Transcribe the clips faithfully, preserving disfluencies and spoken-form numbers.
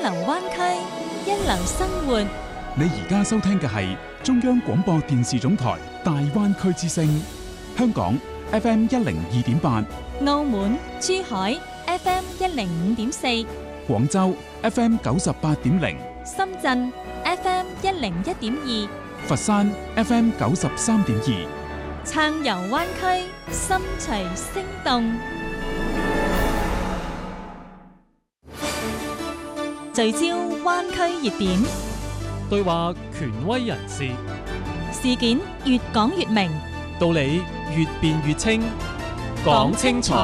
流灣區，一流生活。 你而家收聽嘅係中央廣播電視總台大灣區之聲，香港 F M 一零二點八， 澳門、珠海 F M 一零五點四， 廣州 F M 九十八點零， 深圳 F M 一零一點二， 佛山 F M 九十三點二， 暢遊灣區，心隨聲動，聚焦灣區熱點， 對話權威人士， 事件越講越明， 道理越辯越清，講清楚，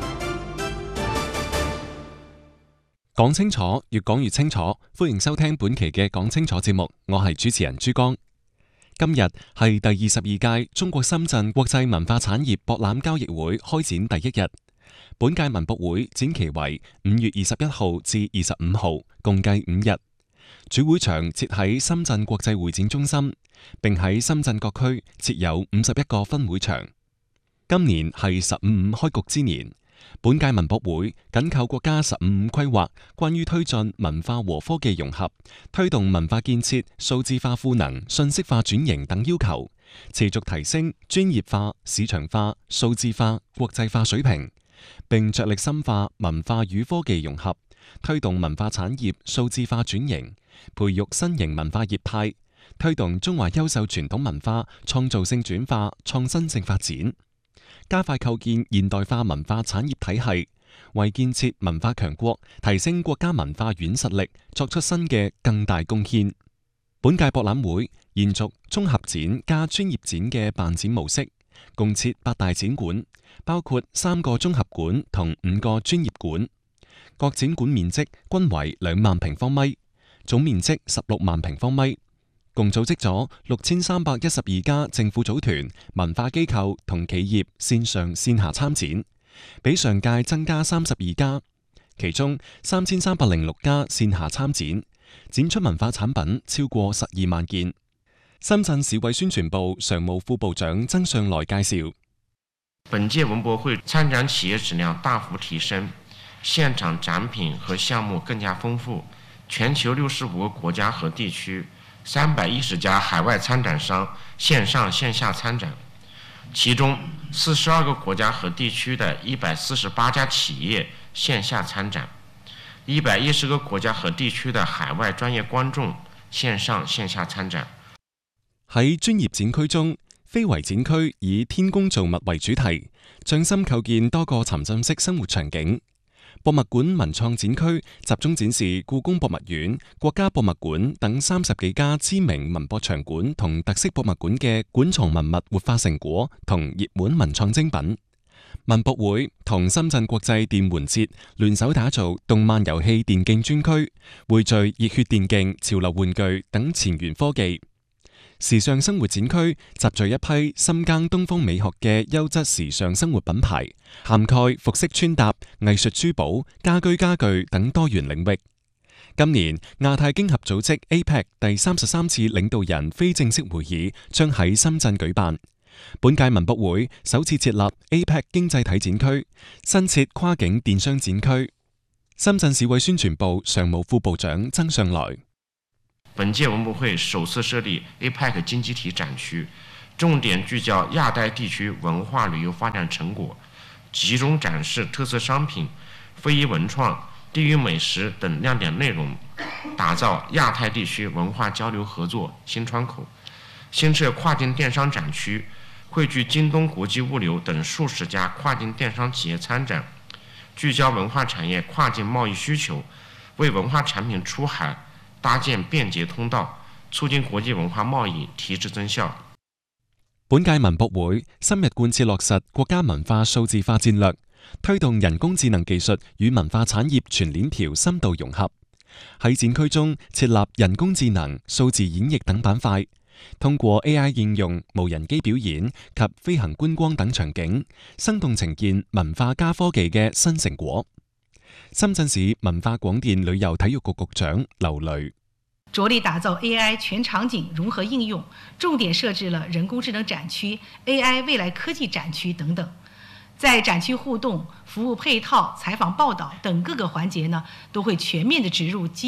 講清楚，越講越清楚。歡迎收聽本期嘅講清楚節目，我係主持人朱江。今日係第二十二屆中國深圳國際文化產業博覽交易會開展第一日。本屆文博會展期為五月二十一號至二十五號，共計五日。主會場設喺深圳國際會展中心，並喺深圳各區設有五十一個分會場。今年係十五五開局之年，本屆文博會緊扣國家十五五規劃關於推進文化和科技融合、推動文化建設數字化賦能、信息化轉型等要求，持續提升專業化、市場化、數字化、國際化水平，並着力深化文化與科技融合，推動文化產業數字化轉型，培育新型文化業態，推動中華優秀傳統文化創造性轉化、創新性發展，加快構建現代化文化產業體系，為建設文化強國、提升國家文化軟實力作出新嘅更大貢獻。本屆博覽會延續綜合展加專業展嘅辦展模式，共設八大展館，包括三個綜合館同五個專業館，各展館面積均為兩萬平方米，總面積十六萬平方米，共組織咗六千三百一十二家政府組團、文化機構同企業線上線下參展，比上屆增加三十二家，其中三千三百零六家線下參展，展出文化產品超過十二萬件。深圳市委宣傳部常務副部長曾上來介紹， 本屆文博會參展企業質量大幅提升，現場展品和項目更加豐富，全球六十五個國家和地區三百一十家海外參展商線上線下參展，其中四十二個國家和地區的一百四十八家企業線下參展，一百一十個國家和地區的海外專業觀眾線上線下參展。 喺專業展區中，非遺展區以天工造物為主題，匠心構建多個沉浸式生活場景。博物館文創展區集中展示故宮博物院、國家博物館等三十幾家知名文博場館同特色博物館嘅館藏文物活化成果同熱門文創精品。文博會同深圳國際電玩節聯手打造動漫遊戲電競專區，匯聚熱血電競、潮流玩具等前沿科技。時尚生活展區集聚一批深耕東方美學嘅優質時尚生活品牌，涵蓋服飾穿搭、藝術珠寶、家居家具等多元領域。今年亞太經合組織 A P E C 第三十三次領導人非正式會議將喺深圳舉辦。本屆文博會首次設立 A P E C 經濟體展區，新設跨境電商展區。深圳市委宣傳部常務副部長曾上來， 本屆文博會首次設立 A P E C 經濟體展區，重點聚焦亞太地區文化旅遊發展成果，集中展示特色商品、非遺文創、地域美食等亮點內容，打造亞太地區文化交流合作新窗口。新設跨境電商展區，匯聚京東國際物流等數十家跨境電商企業參展，聚焦文化產業跨境貿易需求，為文化產品出海搭建便捷通道，促進國際文化貿易提質增效。 本屆文博會深入貫徹落實國家文化數字化戰略，推動人工智能技術與文化產業全鏈條深度融合。喺展區中設立人工智能、數字演繹等板塊，通過 A I 應用、無人機表演及飛行觀光等場景，生動呈現文化加科技嘅新成果。深圳市文化廣電旅遊體育局局長劉雷， 着力打造 A I 全場景融合應用，重點設置了人工智能展區、A I 未來科技展區等等。在展區互動、服務配套、採訪報道等各個環節呢，都會全面的植入基